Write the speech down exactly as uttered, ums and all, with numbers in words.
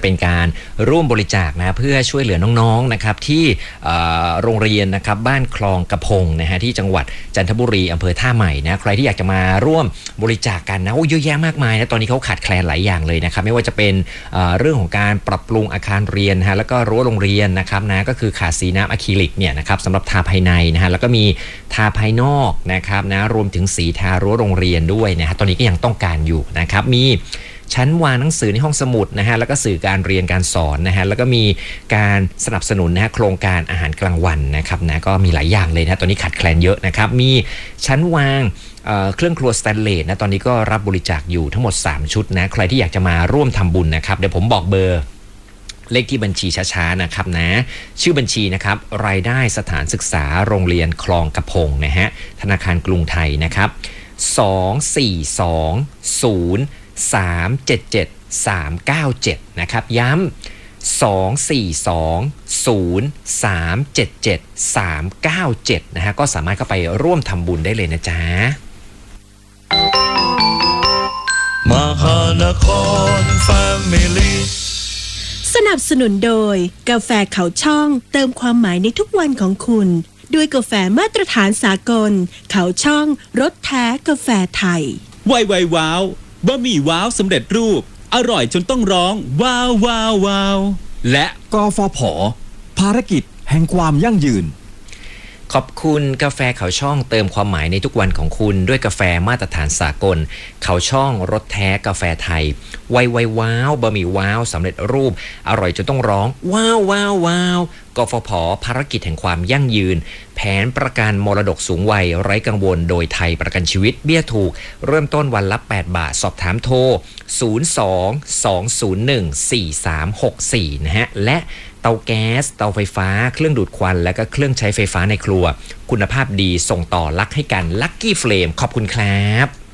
เป็นการร่วมบริจาคนะเพื่อช่วยเหลือน้องๆนะครับที่โรงเรียนนะครับบ้านคลองกระพงนะฮะที่จังหวัดจันทบุรีอำเภอท่าใหม่นะใครที่อยากจะมาร่วมบริจาคกันนะโอ้เยอะแยะมากมายนะตอนนี้เขาขาดแคลนหลายอย่างเลยนะครับไม่ว่าจะเป็นเรื่องของการปรับปรุงอาคารเรียนฮะแล้วก็รั้วโรงเรียนนะครับนะก็คือขาดสีน้ำอะคริลิกเนี่ยนะครับสำหรับทาภายในนะฮะแล้วก็มีทาภายนอกนะครับนะรวมถึงสีทารั้วโรงเรียนด้วยนะฮะตอนนี้ก็ยังต้องการอยู่นะครับมีชั้นวางหนังสือในห้องสมุดนะฮะแล้วก็สื่อการเรียนการสอนนะฮะแล้วก็มีการสนับสนุนนะฮะโครงการอาหารกลางวันนะครับนะก็มีหลายอย่างเลยนะตอนนี้ขาดแคลนเยอะนะครับมีชั้นวาง เ, เครื่องครัวสแตนเลสนะตอนนี้ก็รับบริจาคอยู่ทั้งหมดสามชุดนะใครที่อยากจะมาร่วมทำบุญนะครับเดี๋ยวผมบอกเบอร์เลขที่บัญชีช้าๆนะครับนะชื่อบัญชีนะครับรายได้สถานศึกษาโรงเรียนคลองกระพงนะฮะธนาคารกรุงไทยนะครับสองสี่สองศูนย์สามเจ็ดเจ็ดสามเก้าเจ็ดนะครับย้ำสองสี่สองศูนย์สามเจ็ดเจ็ดสามเก้าเจ็ดนะฮะก็สามารถเข้าไปร่วมทำบุญได้เลยนะจ๊ะมหานครแฟมิลี่สนับสนุนโดยกาแฟเขาช่องเติมความหมายในทุกวันของคุณด้วยกาแฟมาตรฐานสากลเขาช่องรสแท้กาแฟไทยไวไวว้าวบะหมี่ว้าวสำเร็จรูปอร่อยจนต้องร้องว้าวว้าวว้าวและกฟผ.ภารกิจแห่งความยั่งยืนขอบคุณกาแฟเขาช่องเติมความหมายในทุกวันของคุณด้วยกาแฟมาตรฐานสากลเขาช่องรสแท้กาแฟไทยไวไวว้าวบะหมี่ว้าวสำเร็จรูปอร่อยจนต้องร้องว้าวว้าวว้าวกฟผ.ภารกิจแห่งความยั่งยืนแผนประกันมรดกสูงวัยไร้กังวลโดยไทยประกันชีวิตเบี้ยถูกเริ่มต้นวันละแปดบาทสอบถามโทรศูนย์ สอง สอง ศูนย์ หนึ่ง สี่ สาม หก สี่นะฮะและเตาแก๊สเตาไฟฟ้าเครื่องดูดควันและก็เครื่องใช้ไฟฟ้าในครัวคุณภาพดีส่งต่อรักให้กันลัคกี้เฟลมขอบคุณครับ